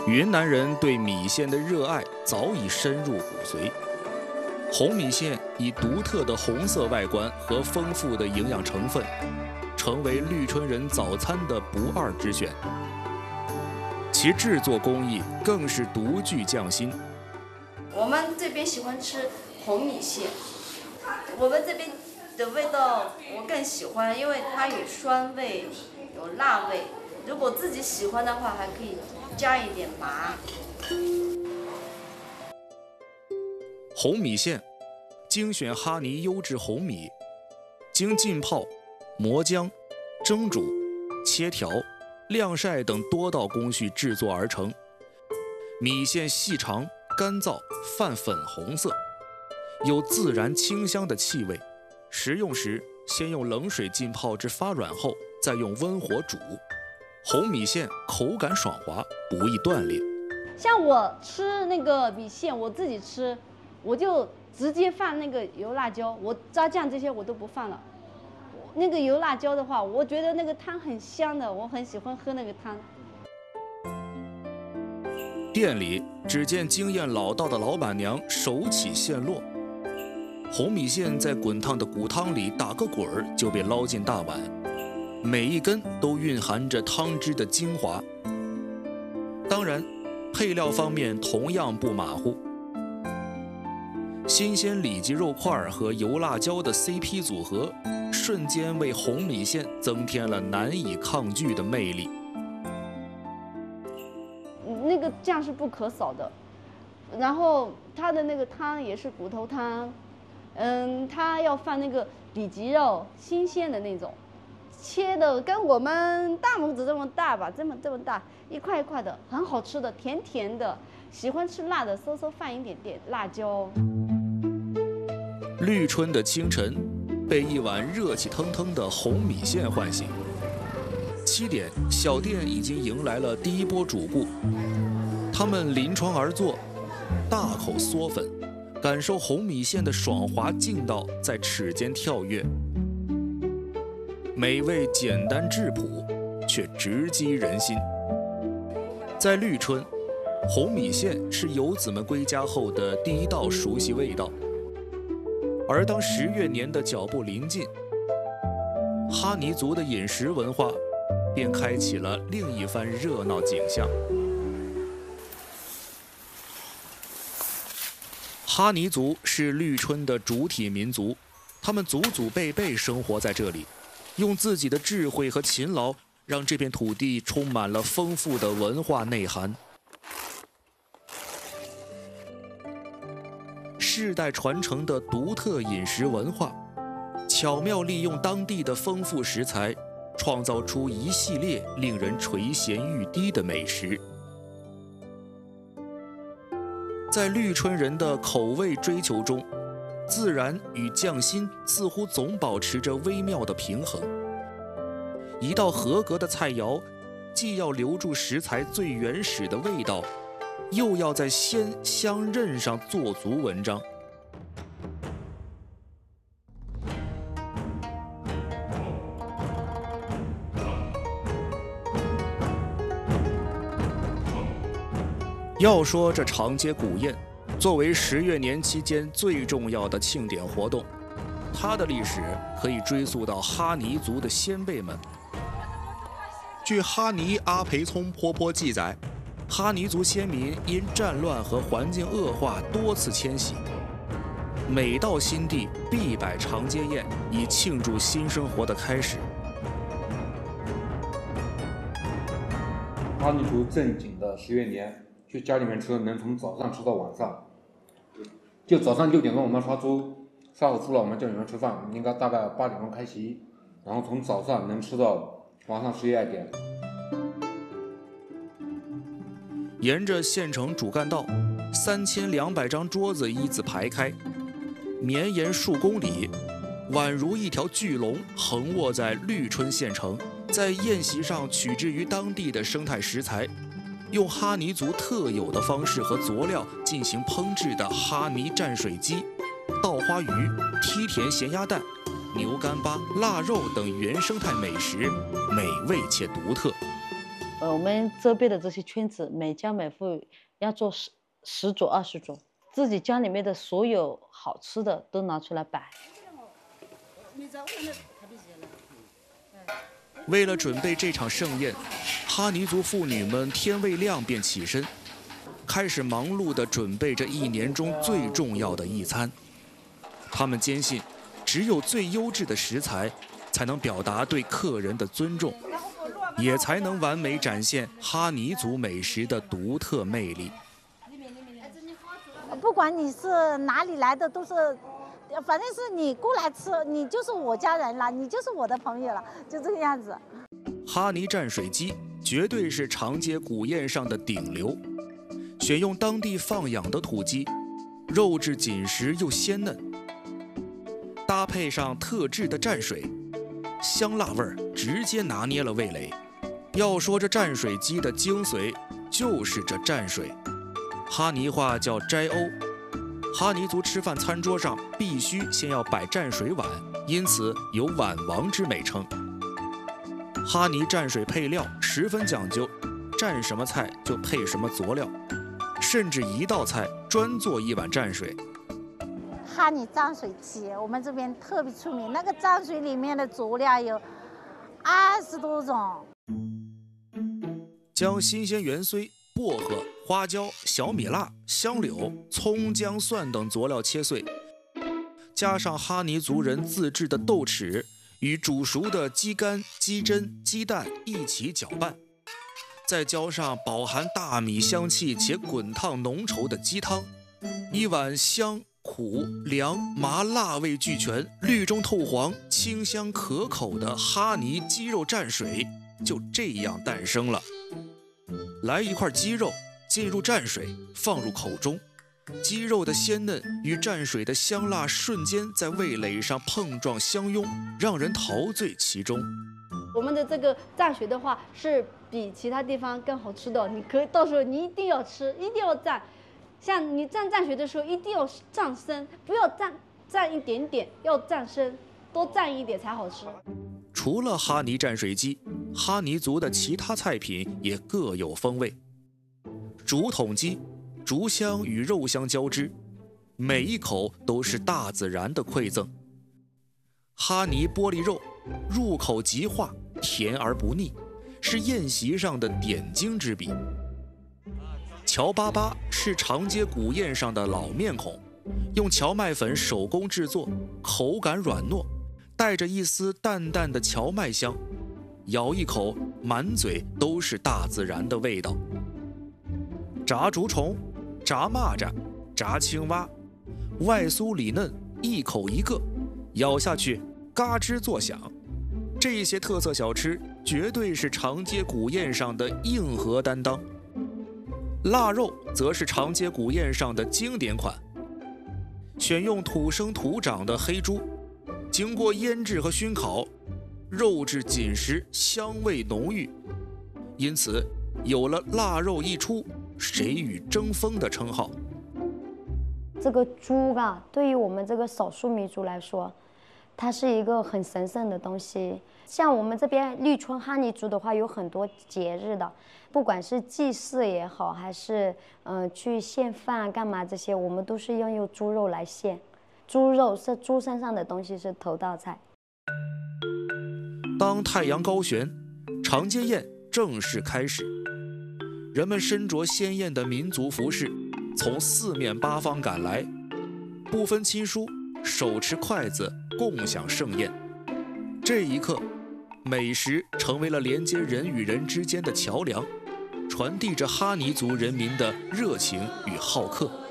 云南人对米线的热爱早已深入骨髓。红米线以独特的红色外观和丰富的营养成分，成为绿春人早餐的不二之选。其制作工艺更是独具匠心。 我们这边喜欢吃红米线，我们这边的味道我更喜欢，因为它有酸味，有辣味。如果自己喜欢的话，还可以加一点麻。 红米线，精选哈尼优质红米，经浸泡、磨浆、蒸煮、切条、晾晒等多道工序制作而成。米线细长、干燥、泛粉红色，有自然清香的气味。食用时，先用冷水浸泡至发软后，再用温火煮。红米线口感爽滑，不易断裂。 像我吃那个米线，我自己吃，我就直接放那个油辣椒，我炸酱这些我都不放了。那个油辣椒的话，我觉得那个汤很香的，我很喜欢喝那个汤。 店里只见经验老道的老板娘手起线落，红米线在滚烫的骨汤里打个滚儿就被捞进大碗，每一根都蕴含着汤汁的精华。当然，配料方面同样不马虎。新鲜里脊肉块和油辣椒的 CP 组合，瞬间为红米线增添了难以抗拒的魅力。 那个酱是不可少的，然后它的那个汤也是骨头汤，它要放那个里脊肉，新鲜的那种，切的跟我们大拇指这么大吧，这么大，一块一块的，很好吃的，甜甜的。喜欢吃辣的，稍放一点点辣椒。 绿春的清晨，被一碗热气腾腾的红米线唤醒。7点，小店已经迎来了第一波主顾，他们临窗而坐，大口嗦粉，感受红米线的爽滑劲道在齿间跳跃。美味简单质朴，却直击人心。在绿春，红米线是游子们归家后的第一道熟悉味道。而当10月年的脚步临近，哈尼族的饮食文化便开启了另一番热闹景象。哈尼族是绿春的主体民族，他们祖祖辈辈生活在这里，用自己的智慧和勤劳，让这片土地充满了丰富的文化内涵。世代传承的独特饮食文化，巧妙利用当地的丰富食材，创造出一系列令人垂涎欲滴的美食。在绿春人的口味追求中，自然与匠心似乎总保持着微妙的平衡。一道合格的菜肴，既要留住食材最原始的味道，又要在鲜香韧上做足文章。要说这长街古宴，作为10月年期间最重要的庆典活动，它的历史可以追溯到哈尼族的先辈们。据哈尼阿培聪坡坡记载，哈尼族先民因战乱和环境恶化多次迁徙，每到新地必摆长街宴，以庆祝新生活的开始。 哈尼族正经的10月年，去家里面吃，能从早上吃到晚上。就早上6点钟我们杀猪，杀好猪了我们叫你们吃饭，应该大概8点钟开席，然后从早上能吃到晚上11、2点。 沿着县城主干道，3200张桌子一字排开，绵延数公里，宛如一条巨龙横卧在绿春县城。在宴席上取之于当地的生态食材，用哈尼族特有的方式和佐料进行烹制的哈尼蘸水鸡、稻花鱼、梯田咸鸭蛋、牛干巴、腊肉等原生态美食，美味且独特。 我们这边的这些圈子，每家每户要做10桌20桌，自己家里面的所有好吃的都拿出来摆。 为了准备这场盛宴，哈尼族妇女们天未亮便起身，开始忙碌地准备着一年中最重要的一餐。他们坚信，只有最优质的食材，才能表达对客人的尊重，也才能完美展现哈尼族美食的独特魅力。 不管你是哪里来的，都是，反正是你过来吃，你就是我家人了，你就是我的朋友了，就这个样子。 哈尼蘸水鸡绝对是长街古宴上的顶流，选用当地放养的土鸡，肉质紧实又鲜嫩，搭配上特制的蘸水，香辣味儿直接拿捏了味蕾。要说这蘸水鸡的精髓，就是这蘸水，哈尼话叫斋欧。哈尼族吃饭餐桌上必须先要摆蘸水碗，因此有碗王之美称。哈尼蘸水配料十分讲究，蘸什么菜就配什么佐料，甚至一道菜专做一碗蘸水。 哈尼蘸水鸡，我们这边特别出名，那个蘸水里面的佐料有20多种。 将新鲜芫荽、薄荷、花椒、小米辣、香柳、葱、姜、蒜等佐料切碎，加上哈尼族人自制的豆豉与煮熟的鸡肝、鸡胗、鸡蛋一起搅拌，再浇上饱含大米香气且滚烫浓稠的鸡汤，一碗香、苦、凉、麻辣味俱全、绿中透黄、清香可口的哈尼鸡肉蘸水就这样诞生了。来一块鸡肉，进入蘸水，放入口中，鸡肉的鲜嫩与蘸水的香辣瞬间在味蕾上碰撞相拥，让人陶醉其中。 我们的这个蘸水的话，是比其他地方更好吃的。你可以到时候你一定要吃，一定要蘸。像你蘸水的时候，一定要蘸深，不要蘸一点点，要蘸深，多蘸一点才好吃。 除了哈尼蘸水鸡，哈尼族的其他菜品也各有风味。竹筒鸡，竹香与肉香交织，每一口都是大自然的馈赠。哈尼玻璃肉，入口即化，甜而不腻，是宴席上的点睛之笔。乔粑粑是长街古宴上的老面孔，用荞麦粉手工制作，口感软糯，带着一丝淡淡的荞麦香，咬一口，满嘴都是大自然的味道。炸竹虫、炸蚂蚱、炸青蛙，外酥里嫩，一口一个，咬下去嘎吱作响。这些特色小吃绝对是长街古宴上的硬核担当。腊肉则是长街古宴上的经典款，选用土生土长的黑猪，经过腌制和熏烤，肉质紧实，香味浓郁，因此有了腊肉一出，谁与争锋的称号。 这个猪啊，对于我们这个少数民族来说，它是一个很神圣的东西。像我们这边绿村哈尼族的话，有很多节日的，不管是祭祀也好，还是去献饭干嘛这些，我们都是要用猪肉来献。猪肉是猪身上的东西，是头道菜。 当太阳高悬，长街宴正式开始。人们身着鲜艳的民族服饰，从四面八方赶来，不分亲疏，手持筷子共享盛宴。这一刻，美食成为了连接人与人之间的桥梁，传递着哈尼族人民的热情与好客。